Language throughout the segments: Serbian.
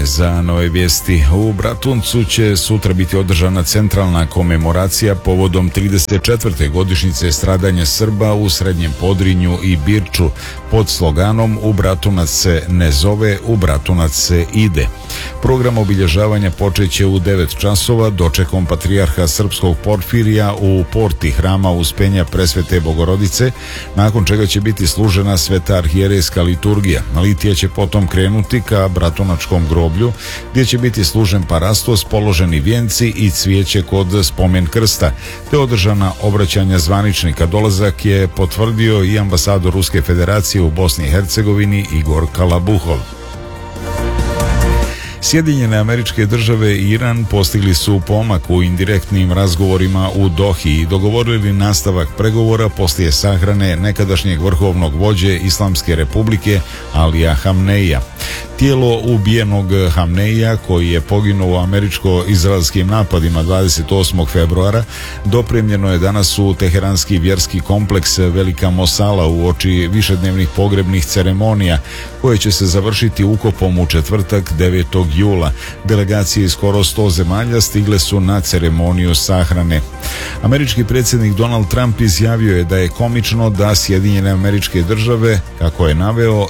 vreme za nove vijesti. U Bratuncu će sutra biti održana centralna komemoracija povodom 34. godišnjice stradanja Srba u Srednjem Podrinju i Birču pod sloganom "U Bratunac se ne zove, u Bratunac se ide". Program obilježavanja počeće u 9 časova dočekom patrijarha srpskog Porfirija u porti hrama Uspenja Presvete Bogorodice, nakon čega će biti služena sveta arhijerejska liturgija. Litija će potom krenuti ka Bratunačkom groblju, gdje će biti služen parastos, položeni vijenci i cvijeće kod spomen krsta, te održana obraćanja zvaničnika. Dolazak je potvrdio i ambasador Ruske federacije u Bosni i Hercegovini Igor Kalabuhov. Sjedinjene Američke Države i Iran postigli su pomak u indirektnim razgovorima u Dohi i dogovorili nastavak pregovora poslije sahrane nekadašnjeg vrhovnog vođe Islamske republike Alija Hamneija. Tijelo ubijenog Hamneija, koji je poginuo u američko-izraelskim napadima 28. februara, dopremljeno je danas u teheranski vjerski kompleks Velika Mosala uoči višednevnih pogrebnih ceremonija, koje će se završiti ukopom u četvrtak 9. jula. Delegacije iz skoro 100 zemalja stigle su na ceremoniju sahrane. Američki predsjednik Donald Trump izjavio je da je komično da Sjedinjene Američke Države, kako je naveo,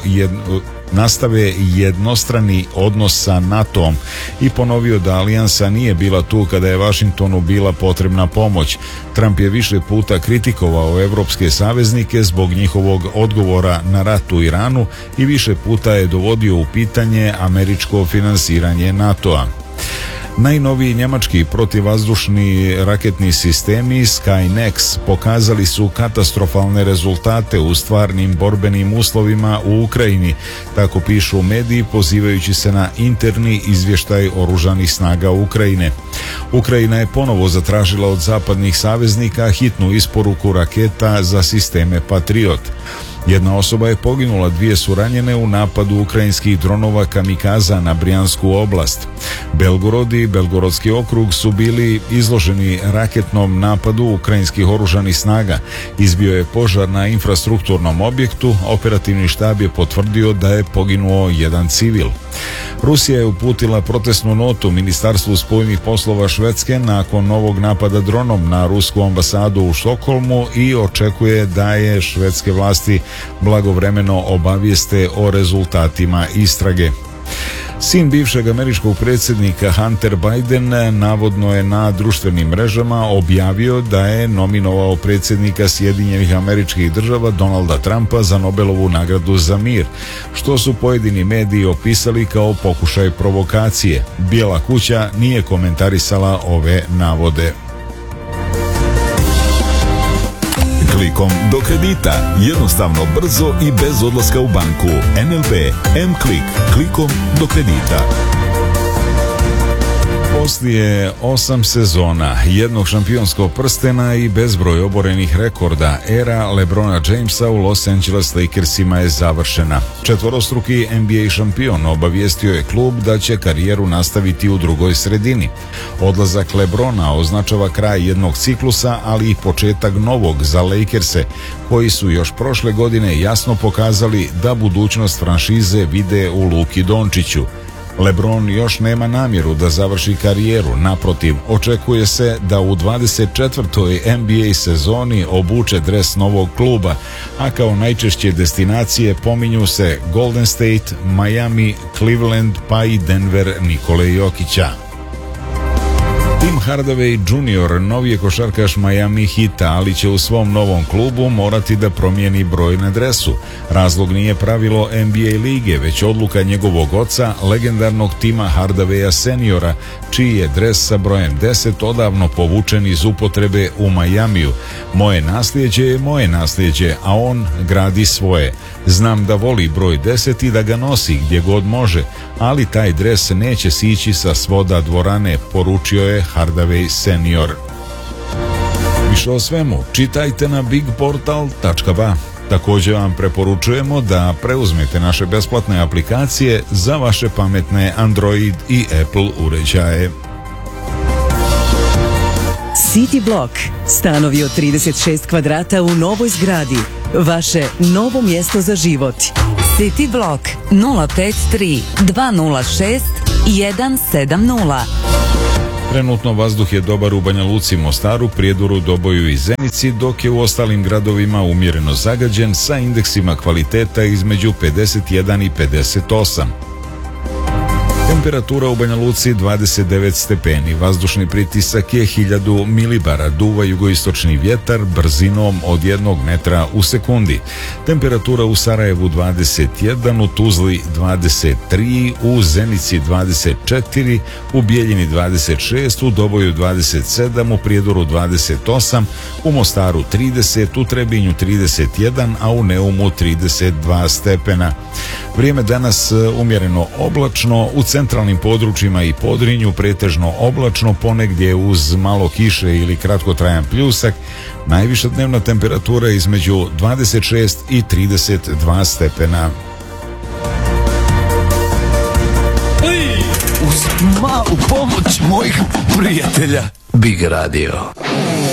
nastave jednostrani odnos sa NATO-om i ponovio da alijansa nije bila tu kada je Vašingtonu bila potrebna pomoć. Trump je više puta kritikovao evropske saveznike zbog njihovog odgovora na rat u Iranu i više puta je dovodio u pitanje američko finansiranje NATO-a. Najnoviji njemački protivvazdušni raketni sistemi Skynex pokazali su katastrofalne rezultate u stvarnim borbenim uslovima u Ukrajini, tako pišu mediji pozivajući se na interni izvještaj oružanih snaga Ukrajine. Ukrajina je ponovo zatražila od zapadnih saveznika hitnu isporuku raketa za sisteme Patriot. Jedna osoba je poginula, 2 su ranjene u napadu ukrajinskih dronova kamikaza na Brijansku oblast. Belgorod i Belgorodski okrug su bili izloženi raketnom napadu ukrajinskih oružanih snaga. Izbio je požar na infrastrukturnom objektu, operativni štab je potvrdio da je poginuo jedan civil. Rusija je uputila protestnu notu Ministarstvu spoljnih poslova Švedske nakon novog napada dronom na rusku ambasadu u Štokholmu i očekuje da je švedske vlasti blagovremeno obavijeste o rezultatima istrage. Sin bivšeg američkog predsjednika Hunter Biden navodno je na društvenim mrežama objavio da je nominovao predsjednika Sjedinjenih Američkih Država Donalda Trumpa za Nobelovu nagradu za mir, što su pojedini mediji opisali kao pokušaj provokacije. Bijela kuća nije komentarisala ove navode. Klikom do kredita. Jednostavno, brzo i bez odlaska u banku. NLB M-Klik. Klikom do kredita. Poslije 8 sezona, jednog šampionskog prstena i bezbroj oborenih rekorda, era LeBrona Jamesa u Los Angeles Lakersima je završena. Četvorostruki NBA šampion obavijestio je klub da će karijeru nastaviti u drugoj sredini. Odlazak LeBrona označava kraj jednog ciklusa, ali i početak novog za Lakerse, koji su još prošle godine jasno pokazali da budućnost franšize vide u Luki Dončiću. LeBron još nema namjeru da završi karijeru, naprotiv, očekuje se da u 24. NBA sezoni obuče dres novog kluba, a kao najčešće destinacije pominju se Golden State, Miami, Cleveland pa i Denver Nikole Jokića. Tim Hardaway Jr. novi je košarkaš Miami Heata, ali će u svom novom klubu morati da promijeni broj na dresu. Razlog nije pravilo NBA lige, već odluka njegovog oca, legendarnog Tima Hardawaya seniora, čiji je dres sa brojem 10 odavno povučen iz upotrebe u Majamiju. Moje nasljeđe je moje nasljeđe, a on gradi svoje. Znam da voli broj 10 i da ga nosi gdje god može, ali taj dres neće sići sa svoda dvorane, poručio je Hardaway senior. Više o svemu čitajte na bigportal.ba. Također vam preporučujemo da preuzmete naše besplatne aplikacije za vaše pametne Android i Apple uređaje. City Block. Stanovi od 36 kvadrata u novoj zgradi. Vaše novo mjesto za život. City Block 053 206 170. Trenutno vazduh je dobar u Banja Luci, Mostaru, Prijedoru, Doboju i Zenici, dok je u ostalim gradovima umjereno zagađen sa indeksima kvaliteta između 51 i 58. Temperatura u Banja Luci 29 stepeni, vazdušni pritisak je 1000 milibara, duva jugoistočni vjetar brzinom od 1 metra u sekundi. Temperatura u Sarajevu 21, u Tuzli 23, u Zenici 24, u Bijeljini 26, u Doboju 27, u Prijedoru 28, u Mostaru 30, u Trebinju 31, a u Neumu 32 stepena. Vrijeme danas umjereno oblačno, u centralnim područjima i Podrinju pretežno oblačno, ponegdje uz malo kiše ili kratkotrajan pljusak. Najviša dnevna temperatura između 26 i 32 stepena. Uz malu pomoć mojih prijatelja Big Radio.